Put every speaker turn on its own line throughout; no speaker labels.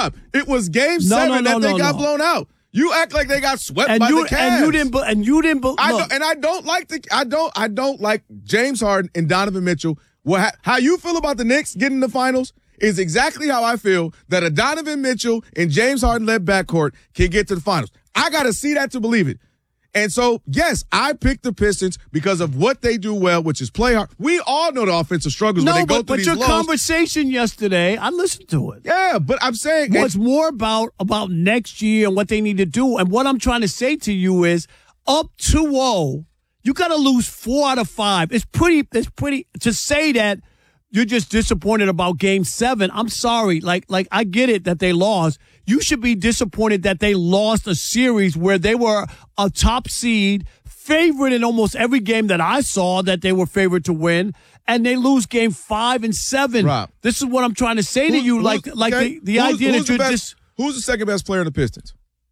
Rob, it was Game 7 that they got blown out. You act like they got swept by the Cavs.
And you didn't.
I don't like James Harden and Donovan Mitchell. How you feel about the Knicks getting the finals is exactly how I feel that a Donovan Mitchell and James Harden-led backcourt can get to the finals. I got to see that to believe it. And so, yes, I picked the Pistons because of what they do well, which is play hard. We all know the offensive struggles when they go through these lows.
But your conversation yesterday, I listened to it.
Yeah, but I'm saying
it's more about next year and what they need to do. And what I'm trying to say to you is, up 2-0, you got to lose 4 out of 5. It's pretty to say that you're just disappointed about Game 7. I'm sorry. Like I get it that they lost. You should be disappointed that they lost a series where they were a top seed, favorite in almost every game that I saw that they were favored to win, and they lose Game 5 and 7.
Rob,
this is what I'm trying to say to you. The idea that you're just
who's the second best player in the Pistons?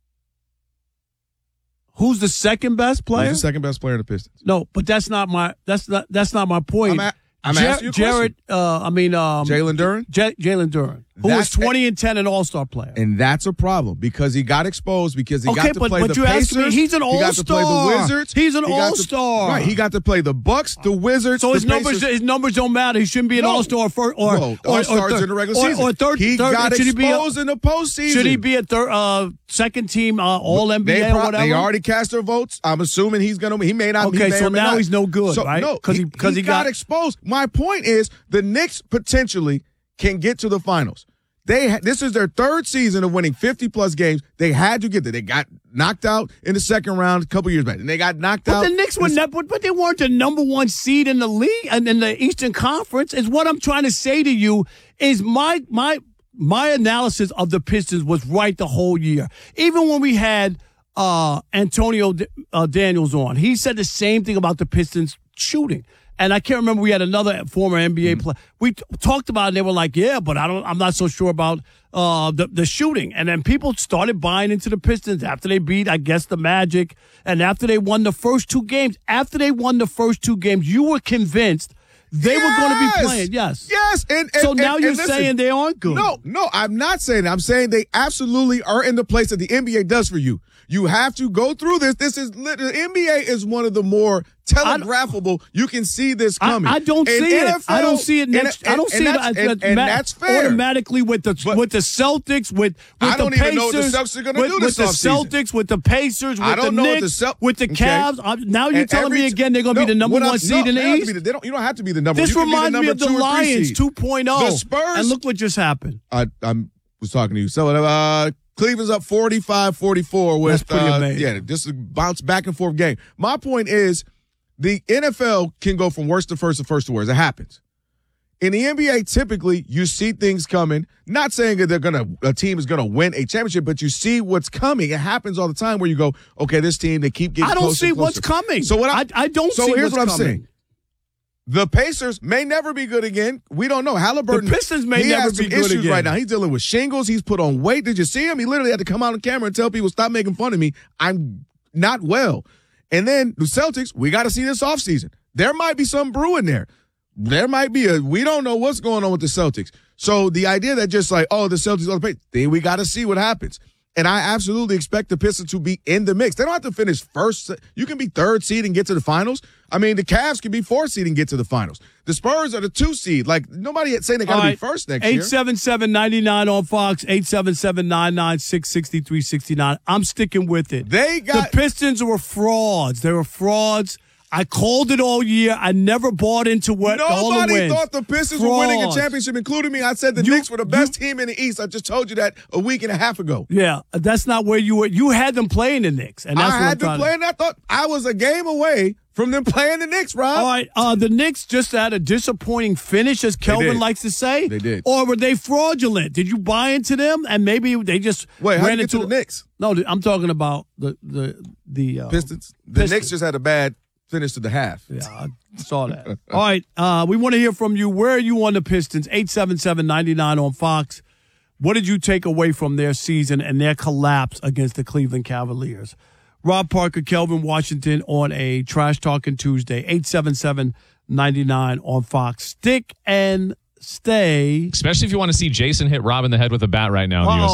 Who's the second best player?
Who's the second best player in the Pistons?
No, but that's not my point.
I'm asking you a question.
Jalen
Duren?
Jalen Duren, who was 20 and 10 an all-star player.
And that's a problem because he got exposed because he got to play the
Pacers.
Asked me,
he's an all-star.
He got to play the Wizards.
He's an all-star.
Right, he got to play the Bucks, the Wizards,
so
his
numbers don't matter. He shouldn't be an all-star or
all-stars in the regular season.
Or third.
He got exposed in the postseason.
Should he be a second team All-NBA or whatever?
They already cast their votes. I'm assuming he's going to. He may not.
Okay, so now he's no good, right?
No, because he got exposed. My point is the Knicks potentially can get to the finals. This is their third season of winning 50-plus games. They had to get there. They got knocked out in the second round a couple years back, and they got knocked out.
But the Knicks but they weren't the number one seed in the league and in the Eastern Conference. Is what I'm trying to say to you is my analysis of the Pistons was right the whole year. Even when we had Antonio Daniels on, he said the same thing about the Pistons shooting. And I can't remember, we had another former NBA player. We talked about it, and they were like, yeah, but I'm not so sure about the shooting. And then people started buying into the Pistons after they beat, I guess, the Magic. And after they won the first 2 games, you were convinced they were going to be playing. Yes.
And
so now you're saying they aren't good.
No, I'm not saying that. I'm saying they absolutely are in the place that the NBA does for you. You have to go through this. The NBA is one of the more telegraphable. You can see this coming.
I don't see it. I don't see it next. I don't see it.
And that's fair.
Automatically with the Celtics, with the Pacers.
I don't even know what the Celtics are going to do this offseason.
With the Celtics, with the Pacers, with the Knicks, with the Cavs. Now you're telling me again they're going to be the number 1 seed in the East?
You don't have to be the number 1.
This reminds me of the Lions 2.0.
The Spurs.
And look what just happened.
I was talking to you. So, Cleveland's up 45-44 with,
that's pretty amazing.
Just a bounce back and forth game. My point is the NFL can go from worst to first to first to worst. It happens. In the NBA, typically, you see things coming. Not saying that a team is going to win a championship, but you see what's coming. It happens all the time where you go, okay, this team, they keep getting closer.
I don't see
and closer.
what's coming.
So
I don't see what's coming.
So here's what I'm saying. The Pacers may never be good again. We don't know. Halliburton.
The Pistons may never be good
issues
again.
Right now. He's dealing with shingles. He's put on weight. Did you see him? He literally had to come out on camera and tell people, stop making fun of me. I'm not well. And then the Celtics, we got to see this offseason. There might be some brewing there. There might be we don't know what's going on with the Celtics. So the idea that just like, the Celtics on the page, then we got to see what happens. And I absolutely expect the Pistons to be in the mix. They don't have to finish first. You can be 3rd seed and get to the finals. I mean, the Cavs can be 4th seed and get to the finals. The Spurs are the 2 seed. Like, nobody saying they got to be first next year.
877-99 on Fox, 877-996-6369. I'm sticking with it. The Pistons were frauds. They were frauds. I called it all year. I never bought into what all the wins.
Nobody thought the Pistons were winning a championship, including me. I said the Knicks were the best team in the East. I just told you that a week and a half ago.
Yeah, that's not where you were. You had them playing the Knicks. And that's
I had them playing. I thought I was a game away from them playing the Knicks, Rob.
All right, the Knicks just had a disappointing finish, as Kelvin likes to say.
They did.
Or were they fraudulent? Did you buy into them? And maybe they just
ran into the Knicks.
No, I'm talking about the
Pistons. The Knicks just had a bad finish to the half.
Yeah, I saw that. All right, we want to hear from you. Where are you on the Pistons? 877-99 on Fox. What did you take away from their season and their collapse against the Cleveland Cavaliers? Rob Parker, Kelvin Washington on a Trash Talking Tuesday. 877-99 on Fox. Stick and stay.
Especially if you want to see Jason hit Rob in the head with a bat right now.